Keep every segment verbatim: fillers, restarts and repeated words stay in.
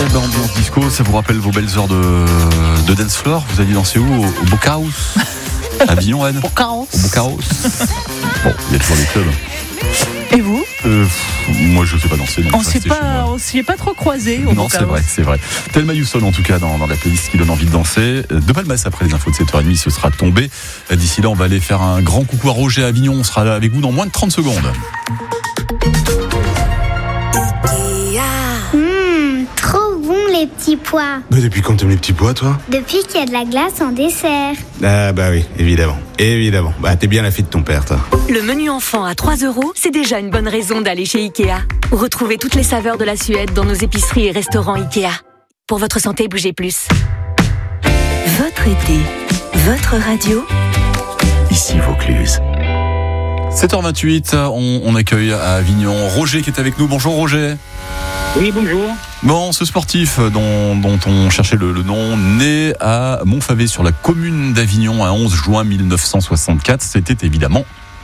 bah, ambiance disco, ça vous rappelle vos belles heures de, de dance floor? Vous alliez danser où? Au, au Bookhouse? À Avignon, Anne? Bookhouse. Au Bookhouse. Bon, il y a toujours des clubs. Et vous? euh, Moi, je ne sais pas danser. On s'y est pas trop croisés au Non, c'est vrai, c'est vrai. Thelma Houston, en tout cas, dans, dans la playlist qui donne envie de danser. De Palmas, après les infos de sept heures trente, ce sera tombé. D'ici là, on va aller faire un grand coucou à Roger à Avignon. On sera là avec vous dans moins de trente secondes. Mmh, trop bon les petits pois. Bah depuis quand t'aimes les petits pois, toi? Depuis qu'il y a de la glace en dessert. Ah bah oui, évidemment, évidemment. Bah t'es bien la fille de ton père, toi. Le menu enfant à trois euros, c'est déjà une bonne raison d'aller chez Ikea. Retrouvez toutes les saveurs de la Suède dans nos épiceries et restaurants Ikea. Pour votre santé, bougez plus. Votre été, votre radio. Ici Vaucluse. sept heures vingt-huit, on, on accueille à Avignon Roger qui est avec nous. Bonjour Roger. Oui, bonjour. Bon, ce sportif dont, dont on cherchait le, le nom, né à Montfavet sur la commune d'Avignon un onze juin mille neuf cent soixante-quatre, c'était évidemment...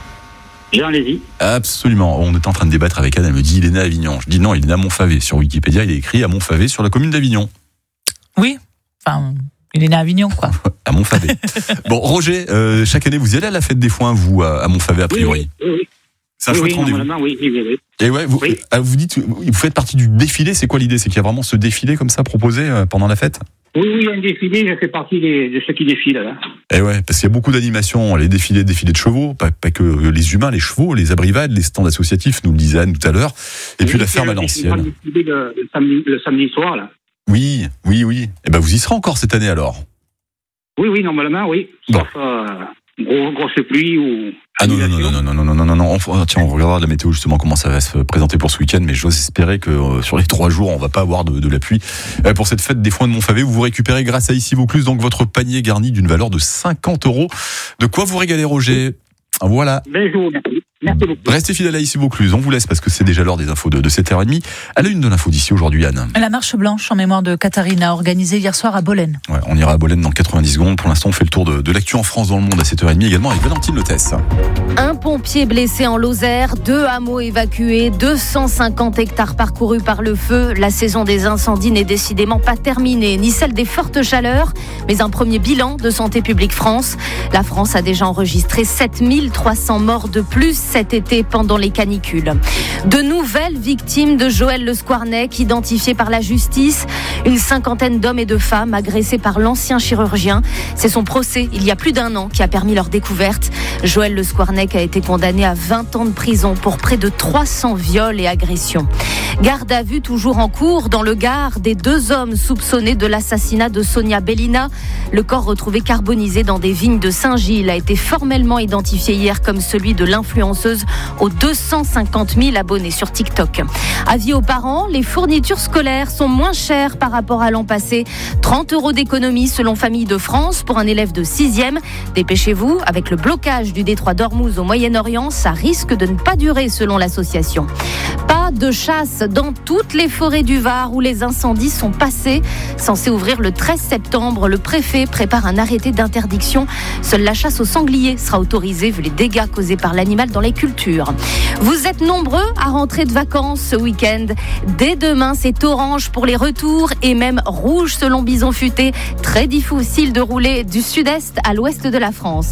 Jean Lévy. Absolument. On était en train de débattre avec Anne, elle me dit il est né à Avignon. Je dis non, il est né à Montfavet. Sur Wikipédia, il est écrit à Montfavet sur la commune d'Avignon. Oui, enfin... Il est né à Avignon, quoi. À Montfavet. Bon, Roger, euh, chaque année, vous y allez à la fête des foins, vous, à, à Montfavet, a priori? Oui, oui, oui. C'est un oui, chouette oui, rendez-vous. Oui, oui, oui, oui. Et ouais, vous, oui. euh, vous dites, vous faites partie du défilé. C'est quoi l'idée? C'est qu'il y a vraiment ce défilé comme ça proposé euh, pendant la fête? Oui, oui, il y a un défilé. Je fais partie des, de ceux qui défilent là. Et ouais, parce qu'il y a beaucoup d'animations, les défilés, défilés de chevaux, pas, pas que les humains, les chevaux, les abrivades, les stands associatifs, nous le disait Anne tout à l'heure, et oui, puis la ferme à l'ancienne. Le, le, le, samedi, le samedi soir là. Oui, oui, oui. Et ben vous y serez encore cette année alors? Oui, oui, normalement, oui. Bon. Sauf euh, gros, grosse pluie ou... Ah non, non, non, non, non, non, non, non, non, non. On, tiens, on regardera la météo justement, comment ça va se présenter pour ce week-end, mais j'ose espérer que euh, sur les trois jours, on va pas avoir de, de la pluie. Euh, pour cette fête des foins de Montfavet, vous vous récupérez grâce à Ici Vaucluse, donc votre panier garni d'une valeur de cinquante euros. De quoi vous régaler, Roger? Voilà. Bonjour, merci. Merci beaucoup. Restez fidèles à Ici Vaucluse, on vous laisse parce que c'est déjà l'heure des infos de, de sept heures trente. À la une de l'info d'ici aujourd'hui, Anne. La marche blanche en mémoire de Katharina, organisée hier soir à Bolène. Ouais, on ira à Bolène dans quatre-vingt-dix secondes. Pour l'instant, on fait le tour de, de l'actu en France, dans le monde à sept heures trente également avec Valentine Lotès. Un pompier blessé en Lozère, deux hameaux évacués, deux cent cinquante hectares parcourus par le feu. La saison des incendies n'est décidément pas terminée, ni celle des fortes chaleurs, mais un premier bilan de Santé publique France. La France a déjà enregistré sept mille trois cents morts de plus cet été pendant les canicules. De nouvelles victimes de Joël Le Squarnec, identifiées par la justice. Une cinquantaine d'hommes et de femmes agressés par l'ancien chirurgien. C'est son procès, il y a plus d'un an, qui a permis leur découverte. Joël Le Squarnec a été condamné à vingt ans de prison pour près de trois cents viols et agressions. Garde à vue toujours en cours dans le Gard des deux hommes soupçonnés de l'assassinat de Sonia Bellina. Le corps retrouvé carbonisé dans des vignes de Saint-Gilles a été formellement identifié hier comme celui de l'influenceuse aux deux cent cinquante mille abonnés sur TikTok. Avis aux parents, les fournitures scolaires sont moins chères par rapport à l'an passé. trente euros d'économie selon Famille de France pour un élève de sixième. Dépêchez-vous, avec le blocage du détroit d'Ormuz au Moyen-Orient, ça risque de ne pas durer selon l'association. Pas de chasse dans toutes les forêts du Var où les incendies sont passés. Censé ouvrir le treize septembre, le préfet prépare un arrêté d'interdiction. Seule la chasse au sanglier sera autorisée vu les dégâts causés par l'animal dans les cultures. Vous êtes nombreux à rentrer de vacances ce week-end. Dès demain, c'est orange pour les retours et même rouge selon Bison Futé. Très difficile de rouler du sud-est à l'ouest de la France.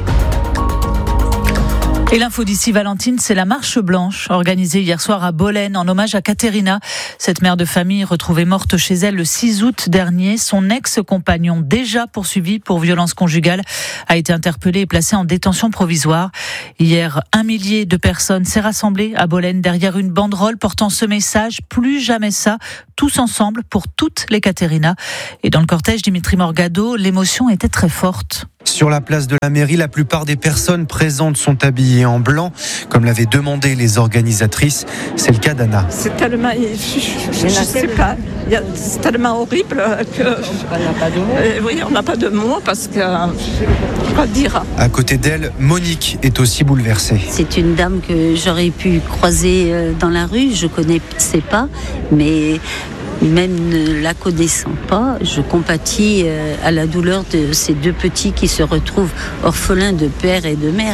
Et l'info d'ici, Valentine, c'est la marche blanche organisée hier soir à Bolène en hommage à Katharina. Cette mère de famille retrouvée morte chez elle le six août dernier. Son ex-compagnon, déjà poursuivi pour violence conjugale, a été interpellé et placé en détention provisoire. Hier, un millier de personnes s'est rassemblé à Bolène derrière une banderole portant ce message « Plus jamais ça, tous ensemble pour toutes les Katharina ». Et dans le cortège, Dimitri Morgado, l'émotion était très forte. Sur la place de la mairie, la plupart des personnes présentes sont habillées en blanc, comme l'avaient demandé les organisatrices. C'est le cas d'Anna. C'est tellement, je ne sais pas, c'est tellement horrible que on n'a pas de mots. Oui, on n'a pas de mots parce que pas dire. À côté d'elle, Monique est aussi bouleversée. C'est une dame que j'aurais pu croiser dans la rue, je ne connaissais pas, mais même ne la connaissant pas, je compatis à la douleur de ces deux petits qui se retrouvent orphelins de père et de mère.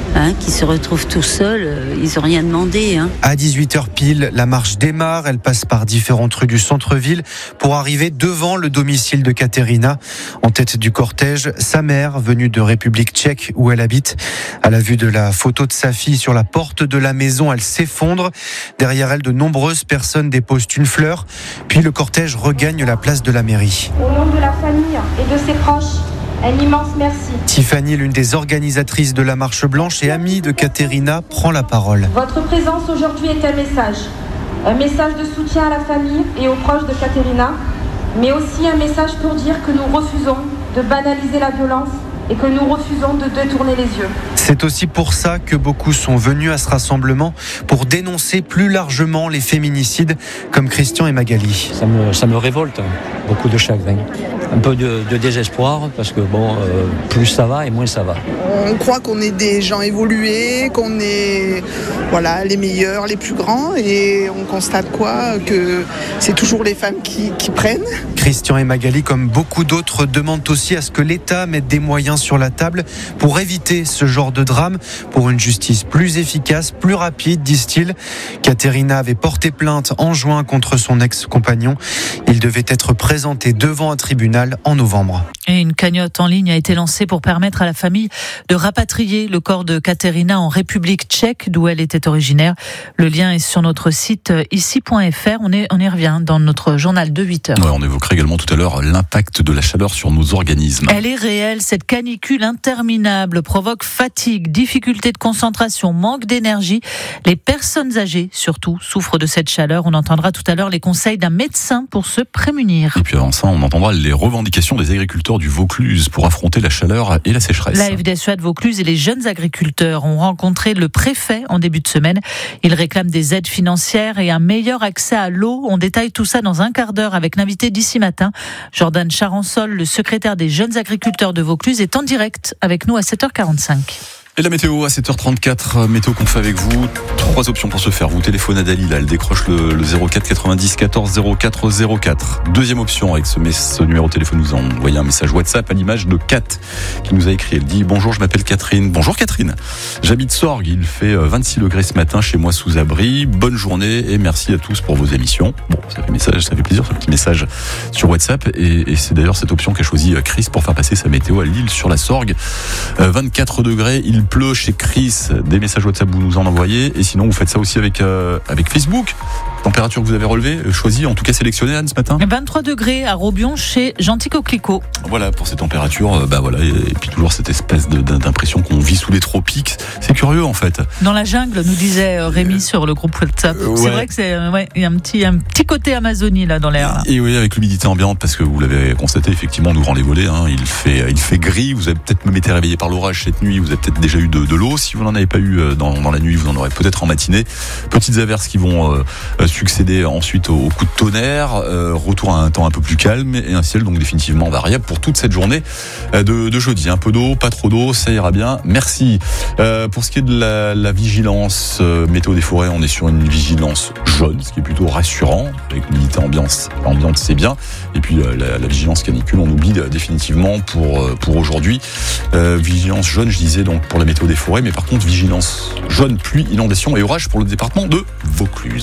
hein, qui se retrouvent tout seuls, euh, ils n'ont rien demandé. Hein. À dix-huit heures pile, la marche démarre. Elle passe par différentes rues du centre-ville pour arriver devant le domicile de Katerina. En tête du cortège, sa mère, venue de République tchèque où elle habite. À la vue de la photo de sa fille sur la porte de la maison, elle s'effondre. Derrière elle, de nombreuses personnes déposent une fleur. Puis le cortège regagne la place de la mairie. Au nom de la famille et de ses proches, un immense merci. Tiffany, l'une des organisatrices de la Marche Blanche et amie de Katerina, prend la parole. Votre présence aujourd'hui est un message. Un message de soutien à la famille et aux proches de Katerina, mais aussi un message pour dire que nous refusons de banaliser la violence et que nous refusons de détourner les yeux. C'est aussi pour ça que beaucoup sont venus à ce rassemblement, pour dénoncer plus largement les féminicides, comme Christian et Magali. Ça me, ça me révolte, beaucoup de chagrin. Un peu de, de désespoir, parce que bon, euh, plus ça va et moins ça va. On croit qu'on est des gens évolués, qu'on est voilà, les meilleurs, les plus grands, et on constate quoi ? Que c'est toujours les femmes qui, qui prennent. Christian et Magali, comme beaucoup d'autres, demandent aussi à ce que l'État mette des moyens sur la table pour éviter ce genre de drame, pour une justice plus efficace, plus rapide, disent-ils. Katerina avait porté plainte en juin contre son ex-compagnon. Il devait être présenté devant un tribunal en novembre. Et une cagnotte en ligne a été lancée pour permettre à la famille de rapatrier le corps de Katerina en République tchèque, d'où elle était originaire. Le lien est sur notre site ici point f r. On, est, on y revient dans notre journal de huit heures. Ouais, on évoquera également tout à l'heure l'impact de la chaleur sur nos organismes. Elle est réelle. Cette canicule interminable provoque fatigue, difficulté de concentration, manque d'énergie. Les personnes âgées, surtout, souffrent de cette chaleur. On entendra tout à l'heure les conseils d'un médecin pour se prémunir. Et puis avant ça, on entendra les revendications des agriculteurs du Vaucluse pour affronter la chaleur et la sécheresse. La F D S E A de Vaucluse et les jeunes agriculteurs ont rencontré le préfet en début de semaine. Ils réclament des aides financières et un meilleur accès à l'eau. On détaille tout ça dans un quart d'heure avec l'invité d'ici matin. Jordan Charançol, le secrétaire des jeunes agriculteurs de Vaucluse, est en direct avec nous à sept heures quarante-cinq. Et la météo à sept heures trente-quatre, météo qu'on fait avec vous. Trois options pour se faire. Vous téléphonez à Dalila, elle décroche le, le zéro quatre quatre-vingt-dix quatorze zéro quatre zéro quatre. Deuxième option, avec ce, ce numéro de téléphone, vous envoyez un message WhatsApp à l'image de Kat qui nous a écrit. Elle dit: bonjour, je m'appelle Catherine. Bonjour Catherine. J'habite Sorgues, il fait vingt-six degrés ce matin chez moi sous abri. Bonne journée et merci à tous pour vos émissions. Bon, ça fait message, ça fait plaisir ce petit message sur WhatsApp et, et c'est d'ailleurs cette option qu'a choisi Chris pour faire passer sa météo à Lille sur la Sorgue. vingt-quatre degrés, il pleut chez Chris. Des messages WhatsApp, vous nous en envoyez. Et sinon, vous faites ça aussi avec, euh, avec Facebook. Température que vous avez relevée, choisie, en tout cas sélectionnée, Anne, ce matin. vingt-trois degrés à Robion chez Gentil Coquelicot. Voilà, pour ces températures, euh, bah voilà, et, et puis toujours cette espèce de, d'impression qu'on vit sous les tropiques. C'est curieux, en fait. Dans la jungle, nous disait Rémi euh, sur le groupe WhatsApp. Euh, ouais. C'est vrai que c'est, euh, ouais, il y a un petit, un petit côté Amazonie, là, dans l'air. Là. Et oui, avec l'humidité ambiante, parce que vous l'avez constaté, effectivement, on ouvrant les volets, hein, il fait, il fait gris. Vous avez peut-être même été réveillé par l'orage cette nuit. Vous avez peut-être déjà eu de, de l'eau. Si vous n'en avez pas eu dans, dans la nuit, vous en aurez peut-être en matinée. Petites averses qui vont euh, succéder ensuite au, au coup de tonnerre. Euh, retour à un temps un peu plus calme et un ciel donc définitivement variable pour toute cette journée euh, de, de jeudi. Un peu d'eau, pas trop d'eau, ça ira bien. Merci. Euh, pour ce qui est de la, la vigilance euh, météo des forêts, on est sur une vigilance jaune, ce qui est plutôt rassurant. Avec l'humidité ambiance, ambiante, c'est bien. Et puis euh, la, la vigilance canicule, on oublie euh, définitivement pour euh, pour aujourd'hui. Euh, vigilance jaune, je disais donc pour la météo des forêts, mais par contre vigilance jaune, pluie, inondation et orage pour le département de Vaucluse.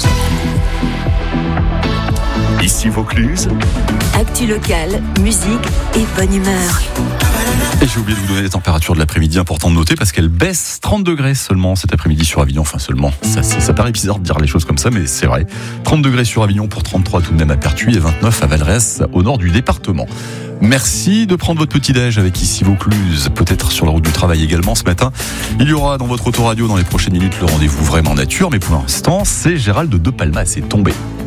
Ici Vaucluse. Actu locale, musique et bonne humeur. Et j'ai oublié de vous donner les températures de l'après-midi, important de noter parce qu'elles baissent trente degrés seulement cet après-midi sur Avignon. Enfin seulement, ça, ça, ça paraît bizarre de dire les choses comme ça, mais c'est vrai. trente degrés sur Avignon pour trente-trois tout de même à Pertuis et vingt-neuf à Valrès au nord du département. Merci de prendre votre petit-déj avec Ici Vaucluse, peut-être sur la route du travail également ce matin. Il y aura dans votre autoradio dans les prochaines minutes le rendez-vous vraiment nature, mais pour l'instant, c'est Gérald de Palmas, c'est tombé.